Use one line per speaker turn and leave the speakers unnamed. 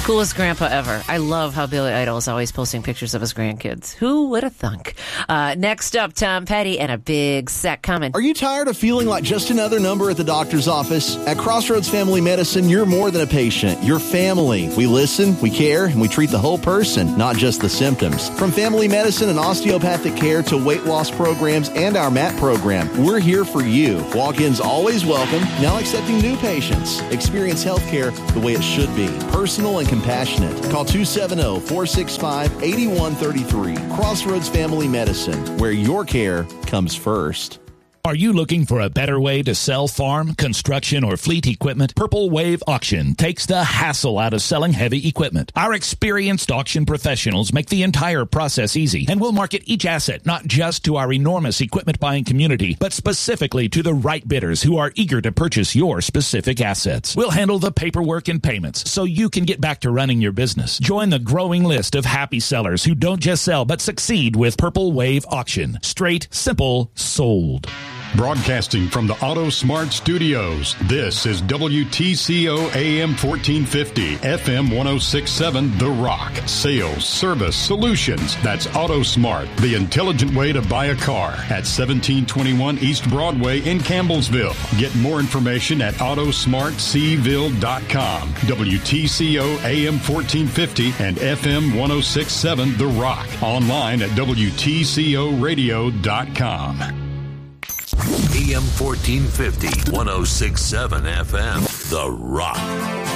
Coolest grandpa ever. I love how Billy Idol is always posting pictures of his grandkids. Who would have thunk? Next up, Tom Petty and a big set coming.
Are you tired of feeling like just another number at the doctor's office? At Crossroads Family Medicine, you're more than a patient. You're family. We listen, we care, and we treat the whole person, not just the symptoms. From family medicine and osteopathic care to weight loss programs and our MAT program, we're here for you. Walk-ins always welcome, now accepting new patients. Experience healthcare the way it should be. Personal and compassionate. Call 270-465-8133. Crossroads Family Medicine, where your care comes first.
Are you looking for a better way to sell farm, construction, or fleet equipment? Purple Wave Auction takes the hassle out of selling heavy equipment. Our experienced auction professionals make the entire process easy, and will market each asset not just to our enormous equipment buying community, but specifically to the right bidders who are eager to purchase your specific assets. We'll handle the paperwork and payments so you can get back to running your business. Join the growing list of happy sellers who don't just sell but succeed with Purple Wave Auction. Straight, simple, sold.
Broadcasting from the Auto Smart Studios, this is WTCO AM 1450, FM 1067, The Rock. Sales, service, solutions. That's Auto Smart, the intelligent way to buy a car. At 1721 East Broadway in Campbellsville. Get more information at autosmartseville.com. WTCO AM 1450 and FM 1067, The Rock. Online at WTCOradio.com.
AM 1450, 1067 FM, The Rock.